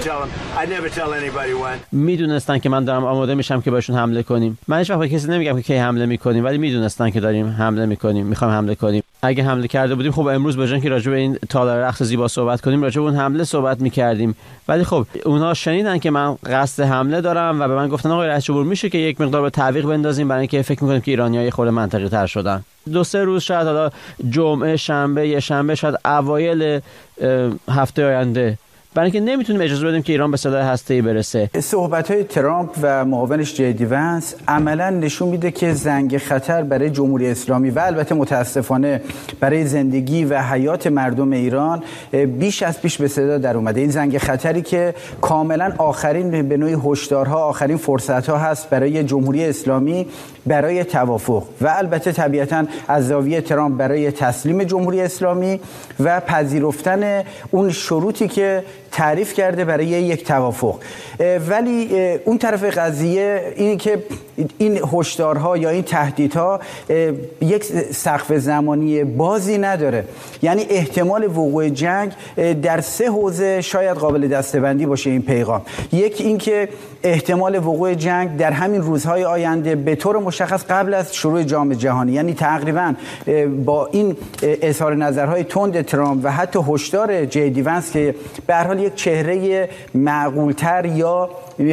tell them. I never tell anybody when. میدونستن که من دارم آماده میشم که بهشون حمله کنیم. من هیچ وقت به کسی نمیگم که کی حمله میکنیم، ولی میدونستن که داریم حمله میکنیم، میخوایم حمله کنیم. اگه حمله کرده بودیم خب امروز به جای اینکه راجع به این تالار رقص زیبا صحبت کنیم، راجع به اون حمله صحبت میکردیم. ولی خب اونها شنیدن که من قصد حمله دارم و به من گفتن آقای رئیس جمهور میشه که یک مقدار به تعویق بندازیم، برای اینکه فکر میکنیم که ایرانی‌ها یه خورده منطقی تر شدن. 2-3 روز شاید، حالا جمعه، شنبه، یه شنبه، شاید اوایل هفته آینده، برای اینکه نمیتونیم اجازه بدیم که ایران به سلاح هسته‌ای برسه. صحبت‌های ترامپ و معاونش جی ونس عملاً نشون میده که زنگ خطر برای جمهوری اسلامی و البته متاسفانه برای زندگی و حیات مردم ایران بیش از پیش به صدا در اومده. این زنگ خطری که کاملاً آخرین به نوعی هشدارها، آخرین فرصت‌ها هست برای جمهوری اسلامی برای توافق و البته طبیعتاً از زاویه ترامپ برای تسلیم جمهوری اسلامی و پذیرفتن اون شروطی که تعریف کرده برای یک توافق. ولی اون طرف قضیه این که این هشدارها یا این تهدیدها یک سقف زمانی بازی نداره، یعنی احتمال وقوع جنگ در 3 حوزه شاید قابل دسته‌بندی باشه این پیغام. یک این که احتمال وقوع جنگ در همین روزهای آینده به طور مشخص قبل از شروع جام جهانی، یعنی تقریبا با این اظهار نظرهای تند ترامپ و حتی هشدار جی ونس که به هر حال یک چهره معقول‌تر یا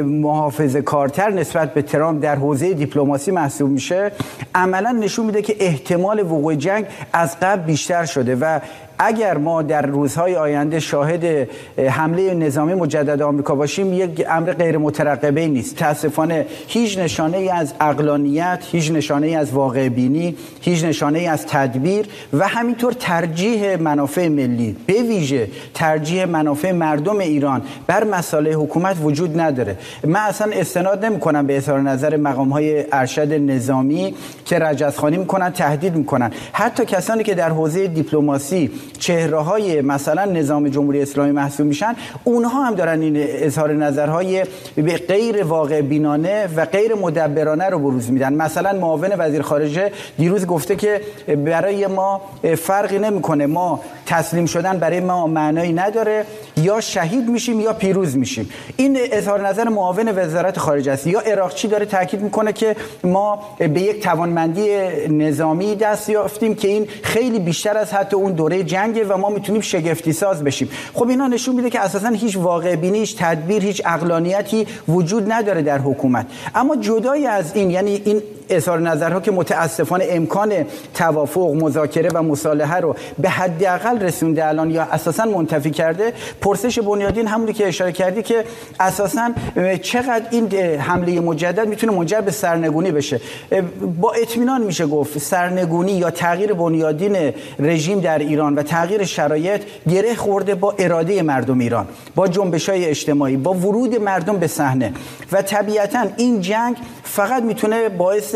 محافظه‌کارتر نسبت به ترامپ در حوزه دیپلماسی محسوب میشه، عملاً نشون میده که احتمال وقوع جنگ از قبل بیشتر شده و اگر ما در روزهای آینده شاهد حمله نظامی مجدد آمریکا باشیم، یک امر غیر مترقبه نیست. متاسفانه هیچ نشانه‌ای از عقلانیت، هیچ نشانه‌ای از واقع بینی، هیچ نشانه‌ای از تدبیر و همینطور ترجیح منافع ملی، به ویژه ترجیح منافع مردم ایران بر مسائل حکومت وجود نداره. من اصلا استناد نمی‌کنم به اظهار نظر مقام‌های ارشد نظامی که رجزخوانی می‌کنن، تهدید می‌کنن. حتی کسانی که در حوزه دیپلماسی چهره‌های مثلا نظام جمهوری اسلامی محسوب میشن، اونها هم دارن این اظهار نظرهای غیر واقع بینانه و غیر مدبرانه رو بروز میدن. مثلا معاون وزیر خارجه دیروز گفته که برای ما فرقی نمیکنه، ما تسلیم شدن برای ما معنایی نداره، یا شهید میشیم یا پیروز میشیم. این اظهار نظر معاون وزارت خارجه است. یا عراقچی داره تاکید میکنه که ما به یک توانمندی نظامی دست یافتیم که این خیلی بیشتر از حتی اون دوره جنگه و ما میتونیم شگفتی ساز بشیم. خب اینا نشون میده که اساسا هیچ واقع بینی، هیچ تدبیر، هیچ عقلانیتی وجود نداره در حکومت. اما جدای از این، یعنی این اظهار نظرها که متاسفانه امکان توافق، مذاکره و مصالحه رو به حداقل رسونده الان یا اساسا منتفی کرده، پرسش بنیادین همونی که اشاره کردی که اساسا چقدر این حمله مجدد میتونه منجر به سرنگونی بشه. با اطمینان میشه گفت سرنگونی یا تغییر بنیادین رژیم در ایران و تغییر شرایط گره خورده با اراده مردم ایران، با جنبش‌های اجتماعی، با ورود مردم به صحنه و طبیعتاً این جنگ فقط میتونه باعث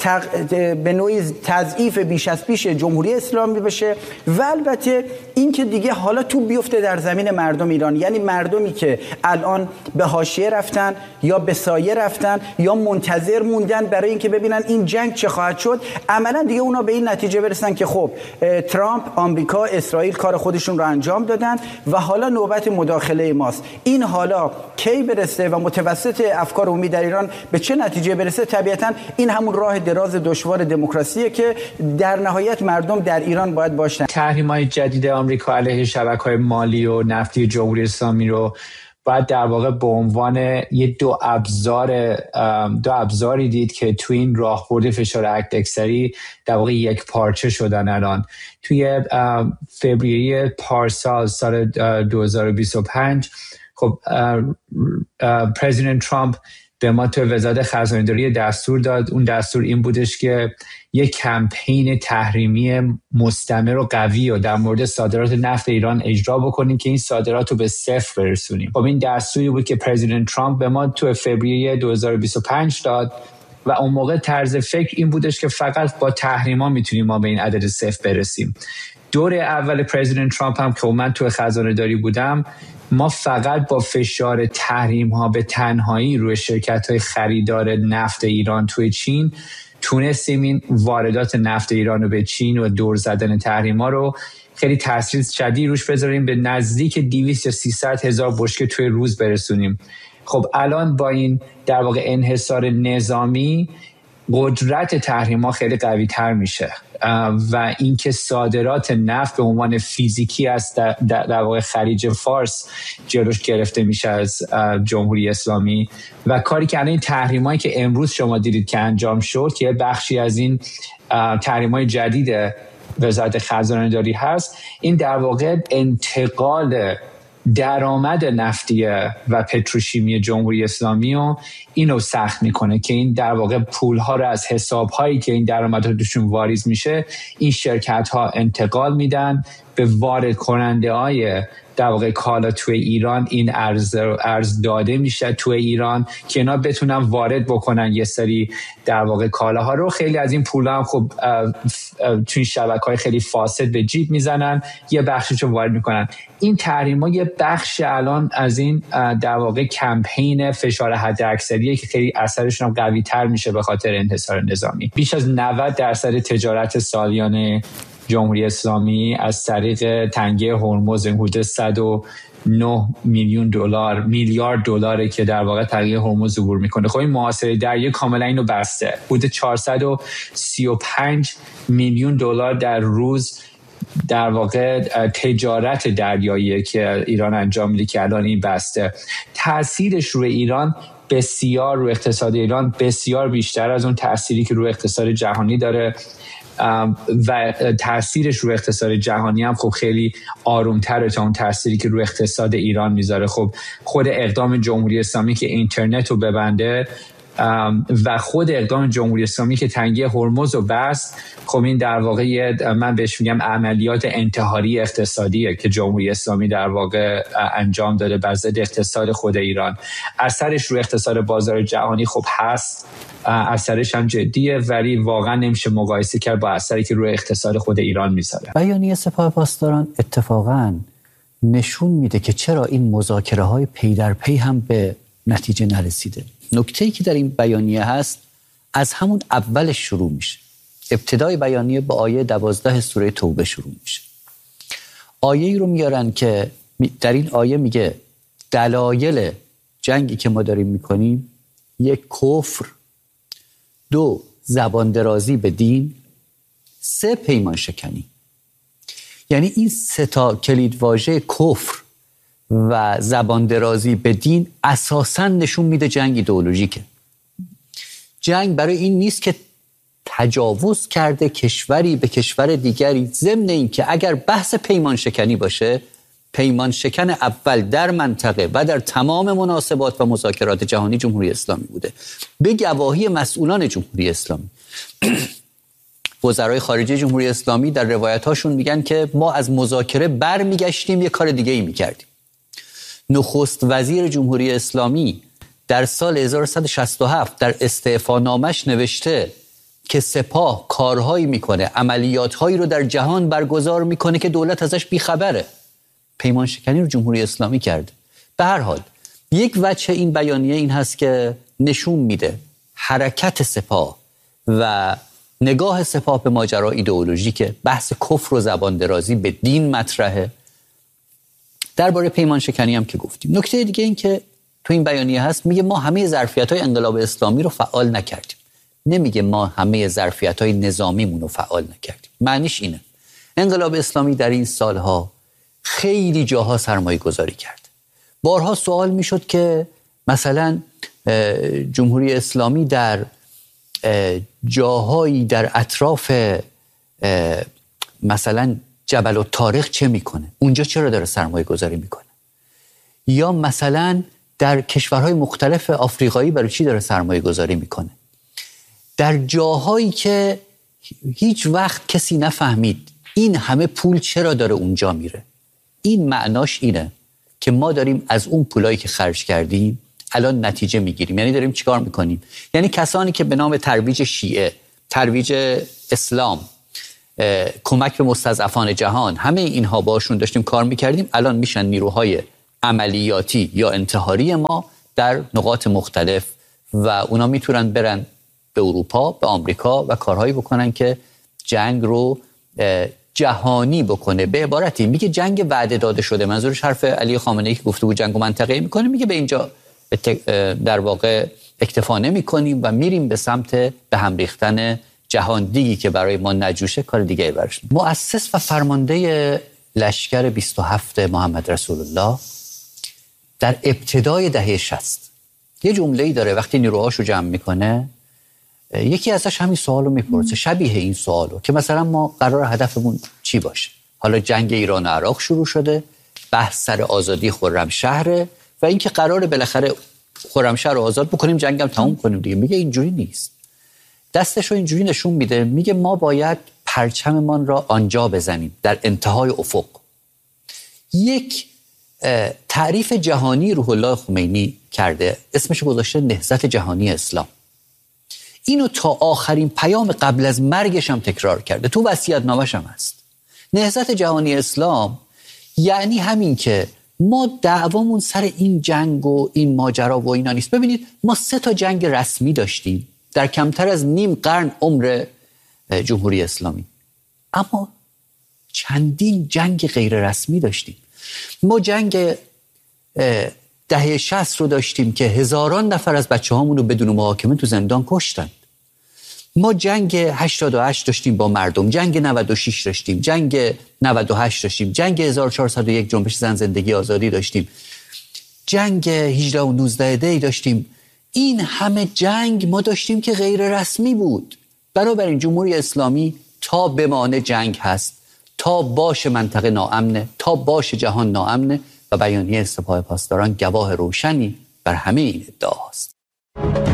به نوعی تضعیف بیش از پیش جمهوری اسلامی بشه و البته این که دیگه حالا تو بیفته در زمین مردم ایران، یعنی مردمی که الان به حاشیه رفتن یا به سایه رفتن یا منتظر موندن برای اینکه ببینن این جنگ چه خواهد شد، عملا دیگه اونا به این نتیجه برسن که خب ترامپ، آمریکا، اسرائیل کار خودشون رو انجام دادن و حالا نوبت مداخله ماست. این حالا کی برسه و متوسط افکار عمومی در ایران به چه نتیجه برسه، طبیعتاً این همون راه دراز دشوار دموکراسیه که در نهایت مردم در ایران باید باشن. تحریم‌های جدید آمریکا علیه شبکه‌های مالی و نفتی جمهوری اسلامی رو باید در واقع به عنوان یه دو ابزاری دید که توی این راهبرد فشار اکثری در واقع یک پارچه شدن. الان توی فوریه پارسال سال 2025 خب پرزیدنت ترامپ به ما تو وزارت خزانه‌داری دستور داد. اون دستور این بودش که یک کمپین تحریمی مستمر و قوی و در مورد صادرات نفت ایران اجرا بکنیم که این صادرات رو به صفر برسونیم. خب این دستوری بود که پرزیدنت ترامپ به ما تو فوریه 2025 داد و اون موقع طرز فکر این بودش که فقط با تحریما میتونیم ما به این عدد صفر برسیم. دور اول پرزیدنت ترامپ هم که من تو خزانه‌داری بودم، ما فقط با فشار تحریم ها به تنهایی روی شرکت های خریدار نفت ایران توی چین تونستیم این واردات نفت ایران رو به چین و دور زدن تحریم ها رو خیلی تاثیر شدید روش بذاریم، به نزدیک 200 یا 300 هزار بشکه توی روز برسونیم. خب الان با این در واقع انحصار نظامی قدرت تحریم‌ها خیلی قوی تر میشه و اینکه صادرات نفت به عنوان فیزیکی است در واقع خلیج فارس جلوش گرفته میشه از جمهوری اسلامی و کاری که الان این تحریمایی که امروز شما دیدید که انجام شد که بخشی از این تحریم‌های جدید وزارت خزانه‌داری هست، این در واقع انتقال درآمد نفتی و پتروشیمی جمهوری اسلامی و اینو سخت میکنه که این در واقع پولها رو از حسابهایی که این درآمدها توشون واریز میشه این شرکت ها انتقال میدن به وارد کننده های در واقع کالا توی ایران. این ارز داده میشه توی ایران که اینا بتونن وارد بکنن یه سری در واقع کالاها رو. خیلی از این پولا هم خب توی شبکه‌های خیلی فاسد به جیب میزنن، یه بخششو وارد میکنن. این تحریم‌ها یه بخش الان از این در واقع کمپین فشار حداکثریه که خیلی اثرشون هم قوی تر میشه به خاطر انحصار نظامی. بیش از 90% تجارت سالیانه جمهوری اسلامی از طریق تنگه هرمز حدود 109 میلیارد دلاره که در واقع تنگه هرمز عبور میکنه. خب این محاصره دریایی کاملا اینو بسته. حدود 435 میلیون دلار در روز در واقع تجارت دریایی که ایران انجام میده که الان این بسته. تاثیرش روی ایران بسیار، روی اقتصاد ایران بسیار بیشتر از اون تأثیری که روی اقتصاد جهانی داره و تأثیرش روی اقتصاد جهانی هم خب خیلی آرومتره تا اون تأثیری که روی اقتصاد ایران میذاره. خب خود اقدام جمهوری اسلامی که اینترنت رو ببنده و خود اقدام جمهوری اسلامی که تنگه هرمز رو بست، خب این در واقع من بهش میگم عملیات انتحاری اقتصادیه که جمهوری اسلامی در واقع انجام داده بر ضد اقتصاد خود ایران. اثرش روی اقتصاد بازار جهانی خب هست، اثرش هم جدیه، ولی واقعا نمیشه مقایسه کرد با اثری که روی اقتصاد خود ایران میذاره. بیانیه سپاه پاسداران اتفاقا نشون میده که چرا این مذاکره های پی در پی هم به نتیجه نرسیده. نکته‌ای که در این بیانیه هست از همون اولش شروع میشه. ابتدای بیانیه با آیه 12 سوره توبه شروع میشه. آیه‌ای رو میارن که در این آیه میگه دلایل جنگی که ما داریم میکنیم: 1 کفر، 2 زبان درازی به دین، 3 پیمان شکنی. یعنی این 3 تا کلیدواژه کفر و زبان درازی به دین اساساً نشون میده جنگ ایدئولوژیکه. جنگ برای این نیست که تجاوز کرده کشوری به کشور دیگری، ضمن این که اگر بحث پیمان شکنی باشه، پیمان شکن اول در منطقه و در تمام مناسبات و مذاکرات جهانی جمهوری اسلامی بوده به گواهی مسئولان جمهوری اسلامی. وزرای خارجه جمهوری اسلامی در روایت‌هاشون میگن که ما از مذاکره برمیگشتیم یه کار دیگه ای میکردیم. نخست وزیر جمهوری اسلامی در سال 1167 در استعفانامش نوشته که سپاه کارهایی میکنه، عملیاتهایی رو در جهان برگزار میکنه که دولت ازش بیخبره. پیمان شکنی رو جمهوری اسلامی کرده. به هر حال یک وجه این بیانیه این هست که نشون میده حرکت سپاه و نگاه سپاه به ماجرا ایدئولوژیکه. بحث کفر و زبان درازی به دین مطرحه. درباره پیمان شکنی هم که گفتیم. نکته دیگه این که تو این بیانیه هست، میگه ما همه ظرفیت‌های انقلاب اسلامی رو فعال نکردیم. نمیگه ما همه ظرفیت‌های نظامیمون رو فعال نکردیم. معنیش اینه انقلاب اسلامی در این سالها خیلی جاها سرمایه گذاری کرد. بارها سوال میشد که مثلا جمهوری اسلامی در جاهایی در اطراف مثلا جبل الطارق چه میکنه؟ اونجا چرا داره سرمایه گذاری میکنه؟ یا مثلا در کشورهای مختلف آفریقایی برای چی داره سرمایه گذاری میکنه؟ در جاهایی که هیچ وقت کسی نفهمید این همه پول چرا داره اونجا میره. این معناش اینه که ما داریم از اون پولایی که خرج کردیم الان نتیجه میگیریم. یعنی داریم چیکار میکنیم؟ یعنی کسانی که به نام ترویج شیعه، ترویج اسلام، کمک به مستضعفان جهان، همه اینها باشون داشتیم کار میکردیم، الان میشن نیروهای عملیاتی یا انتحاری ما در نقاط مختلف و اونا میتونن برن به اروپا، به آمریکا و کارهایی بکنن که جنگ رو جهانی بکنه. به عبارتی میگه جنگ وعده داده شده، منظورش حرف علی خامنه‌ای که گفته بود جنگ منطقه‌ای میکنه، میگه به اینجا در واقع اکتفا نمی‌کنیم و میریم به سمت به هم ریختن جهان دیگی که برای ما نجوشه، کار دیگه برش. مؤسس و فرمانده لشکر 27 محمد رسول الله در ابتدای دهه 60 یه جمله‌ای داره وقتی نیروهاشو جمع میکنه، یکی ازش همین سوالو میپرسه، شبیه این سوالو که مثلا ما قرار هدفمون چی باشه. حالا جنگ ایران و عراق شروع شده، بحث سر آزادی خرمشهر و اینکه قرار بالاخره خرمشهر رو آزاد بکنیم، جنگم تموم کنیم دیگه. میگه اینجوری نیست، دستشو اینجوری نشون میده، میگه ما باید پرچممان را آنجا بزنیم، در انتهای افق. یک تعریف جهانی روح الله خمینی کرده، اسمش گذاشته نهضت جهانی اسلام. اینو تا آخرین پیام قبل از مرگش هم تکرار کرده، تو وصیت‌نامه‌ش هم هست. نهضت جهانی اسلام یعنی همین که ما دعوامون سر این جنگ و این ماجرا و اینا نیست. ببینید ما 3 تا جنگ رسمی داشتیم در کمتر از نیم قرن عمر جمهوری اسلامی، اما چندین جنگ غیر رسمی داشتیم. ما جنگ دهه 60 رو داشتیم که هزاران نفر از بچه هامون رو بدون محاکمه تو زندان کشتند. ما جنگ 88 داشتیم با مردم، جنگ 96 داشتیم، جنگ 98 داشتیم، جنگ 1401 جنبش زن زندگی آزادی داشتیم، جنگ 18 و 19 دی داشتیم. این همه جنگ ما داشتیم که غیر رسمی بود. بنابراین جمهوری اسلامی تا بمانه جنگ هست، تا باش منطقه ناامنه، تا باش جهان ناامنه و بیانیه سپاه پاسداران گواه روشنی بر همه این ادعاست.